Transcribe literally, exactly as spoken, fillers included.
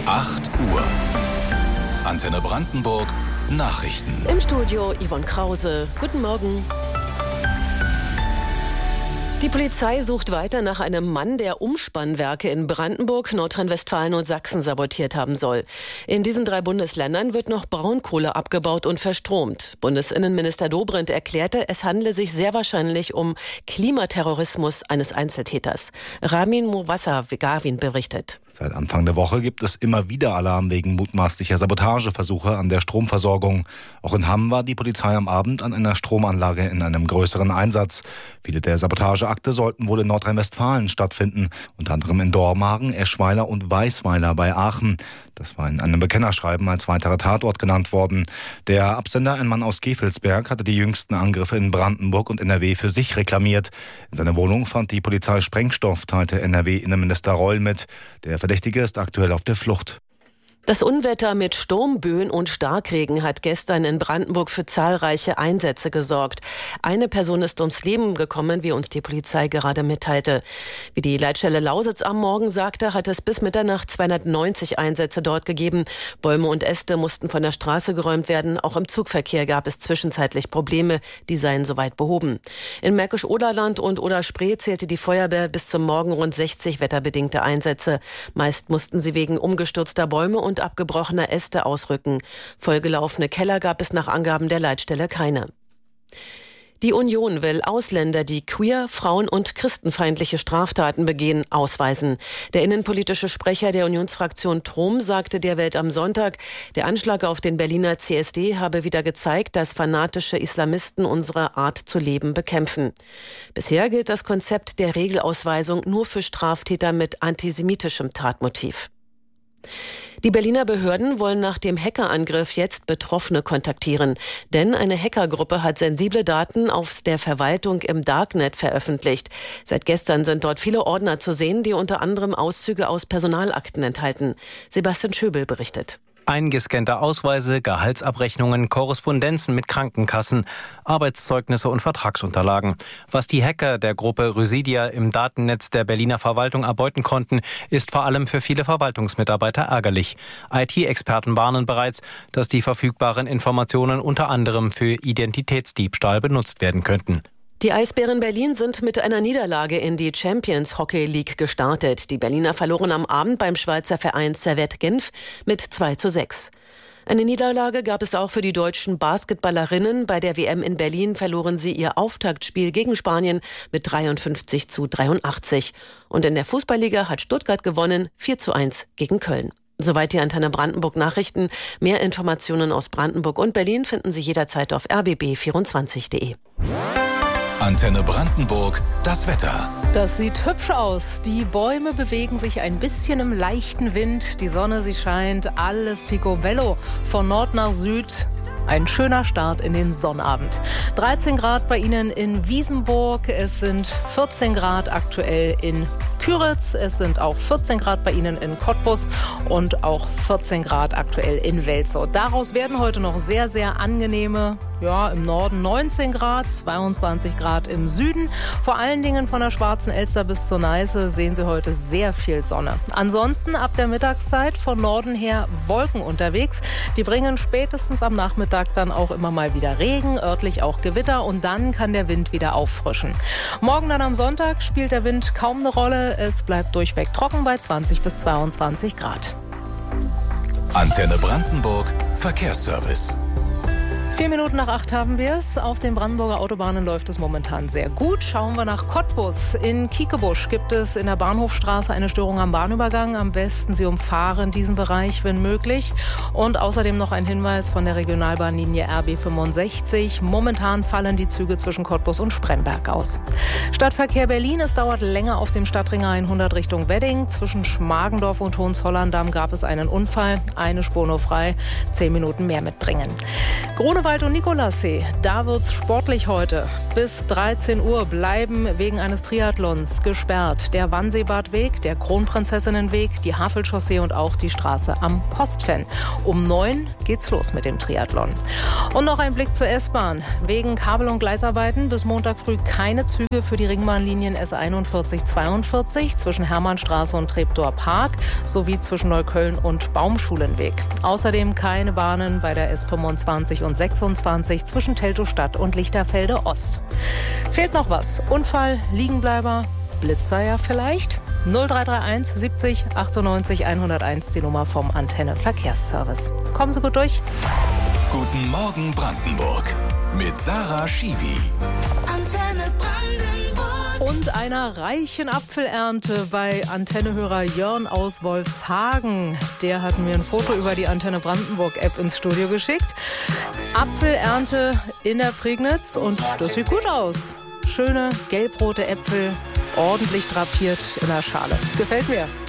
acht Uhr. Antenne Brandenburg Nachrichten. Im Studio Yvonne Krause. Guten Morgen. Die Polizei sucht weiter nach einem Mann, der Umspannwerke in Brandenburg, Nordrhein-Westfalen und Sachsen sabotiert haben soll. In diesen drei Bundesländern wird noch Braunkohle abgebaut und verstromt. Bundesinnenminister Dobrindt erklärte, es handle sich sehr wahrscheinlich um Klimaterrorismus eines Einzeltäters. Ramin Mowassa-Gawin berichtet. Seit Anfang der Woche gibt es immer wieder Alarm wegen mutmaßlicher Sabotageversuche an der Stromversorgung. Auch in Hamm war die Polizei am Abend an einer Stromanlage in einem größeren Einsatz. Viele der Sabotageakte sollten wohl in Nordrhein-Westfalen stattfinden, unter anderem in Dormagen, Eschweiler und Weisweiler bei Aachen. Das war in einem Bekennerschreiben als weiterer Tatort genannt worden. Der Absender, ein Mann aus Gevelsberg, hatte die jüngsten Angriffe in Brandenburg und N R W für sich reklamiert. In seiner Wohnung fand die Polizei Sprengstoff, teilte N R W-Innenminister Reul mit. Der Verdächtige ist aktuell auf der Flucht. Das Unwetter mit Sturmböen und Starkregen hat gestern in Brandenburg für zahlreiche Einsätze gesorgt. Eine Person ist ums Leben gekommen, wie uns die Polizei gerade mitteilte. Wie die Leitstelle Lausitz am Morgen sagte, hat es bis Mitternacht zweihundertneunzig Einsätze dort gegeben. Bäume und Äste mussten von der Straße geräumt werden. Auch im Zugverkehr gab es zwischenzeitlich Probleme, die seien soweit behoben. In Märkisch-Oderland und Oder-Spree zählte die Feuerwehr bis zum Morgen rund sechzig wetterbedingte Einsätze. Meist mussten sie wegen umgestürzter Bäume und abgebrochener Äste ausrücken. Vollgelaufene Keller gab es nach Angaben der Leitstelle keine. Die Union will Ausländer, die queer, frauen- und christenfeindliche Straftaten begehen, ausweisen. Der innenpolitische Sprecher der Unionsfraktion Trom sagte der Welt am Sonntag, der Anschlag auf den Berliner C S D habe wieder gezeigt, dass fanatische Islamisten unsere Art zu leben bekämpfen. Bisher gilt das Konzept der Regelausweisung nur für Straftäter mit antisemitischem Tatmotiv. Die Berliner Behörden wollen nach dem Hackerangriff jetzt Betroffene kontaktieren. Denn eine Hackergruppe hat sensible Daten aus der Verwaltung im Darknet veröffentlicht. Seit gestern sind dort viele Ordner zu sehen, die unter anderem Auszüge aus Personalakten enthalten. Sebastian Schöbel berichtet. Eingescannte Ausweise, Gehaltsabrechnungen, Korrespondenzen mit Krankenkassen, Arbeitszeugnisse und Vertragsunterlagen. Was die Hacker der Gruppe Rhysida im Datennetz der Berliner Verwaltung erbeuten konnten, ist vor allem für viele Verwaltungsmitarbeiter ärgerlich. I T-Experten warnen bereits, dass die verfügbaren Informationen unter anderem für Identitätsdiebstahl benutzt werden könnten. Die Eisbären Berlin sind mit einer Niederlage in die Champions Hockey League gestartet. Die Berliner verloren am Abend beim Schweizer Verein Servette Genf mit zwei zu sechs. Eine Niederlage gab es auch für die deutschen Basketballerinnen. Bei der W M in Berlin verloren sie ihr Auftaktspiel gegen Spanien mit dreiundfünfzig zu dreiundachtzig. Und in der Fußballliga hat Stuttgart gewonnen, vier zu eins gegen Köln. Soweit die Antenne Brandenburg Nachrichten. Mehr Informationen aus Brandenburg und Berlin finden Sie jederzeit auf r b b vierundzwanzig punkt d e. Antenne Brandenburg, das Wetter. Das sieht hübsch aus. Die Bäume bewegen sich ein bisschen im leichten Wind. Die Sonne, sie scheint. Alles picobello. Von Nord nach Süd. Ein schöner Start in den Sonnabend. dreizehn Grad bei Ihnen in Wiesenburg. Es sind vierzehn Grad aktuell in Küritz. Es sind auch vierzehn Grad bei Ihnen in Cottbus und auch vierzehn Grad aktuell in Welzow. Daraus werden heute noch sehr, sehr angenehme, ja, im Norden neunzehn Grad, zweiundzwanzig Grad im Süden. Vor allen Dingen von der Schwarzen Elster bis zur Neiße sehen Sie heute sehr viel Sonne. Ansonsten ab der Mittagszeit von Norden her Wolken unterwegs. Die bringen spätestens am Nachmittag dann auch immer mal wieder Regen, örtlich auch Gewitter und dann kann der Wind wieder auffrischen. Morgen dann am Sonntag spielt der Wind kaum eine Rolle. Es bleibt durchweg trocken bei zwanzig bis zweiundzwanzig Grad. Antenne Brandenburg Verkehrsservice. Vier Minuten nach acht haben wir es. Auf den Brandenburger Autobahnen läuft es momentan sehr gut. Schauen wir nach Cottbus. In Kiekebusch gibt es in der Bahnhofstraße eine Störung am Bahnübergang. Am besten Sie umfahren diesen Bereich, wenn möglich. Und außerdem noch ein Hinweis von der Regionalbahnlinie R B fünfundsechzig. Momentan fallen die Züge zwischen Cottbus und Spremberg aus. Stadtverkehr Berlin. Es dauert länger auf dem Stadtring hundert Richtung Wedding. Zwischen Schmargendorf und Hohenzollern-Damm gab es einen Unfall. Eine Spur nur frei. Zehn Minuten mehr mitbringen. Grunewald Grunewald und Nikolassee, da wird's sportlich heute. Bis dreizehn Uhr bleiben wegen eines Triathlons gesperrt der Wannseebadweg, der Kronprinzessinnenweg, die Havelchaussee und auch die Straße am Postfen. Um neun geht's los mit dem Triathlon. Und noch ein Blick zur S-Bahn. Wegen Kabel- und Gleisarbeiten bis Montag früh keine Züge für die Ringbahnlinien S einundvierzig zweiundvierzig zwischen Hermannstraße und Treptower Park sowie zwischen Neukölln und Baumschulenweg. Außerdem keine Bahnen bei der S fünfundzwanzig und sechsundzwanzig zwischen Teltow-Stadt und Lichterfelde Ost. Fehlt noch was? Unfall, Liegenbleiber, Blitzer ja vielleicht? null drei drei eins siebzig achtundneunzig hunderteins die Nummer vom Antenne Verkehrsservice. Kommen Sie gut durch. Guten Morgen Brandenburg mit Sarah Schiwi. Antenne Brandenburg. Und einer reichen Apfelernte bei Antennehörer Jörn aus Wolfshagen. Der hat mir ein Foto über die Antenne Brandenburg-App ins Studio geschickt. Apfelernte in der Prignitz und das sieht gut aus. Schöne gelbrote Äpfel, ordentlich drapiert in der Schale. Gefällt mir.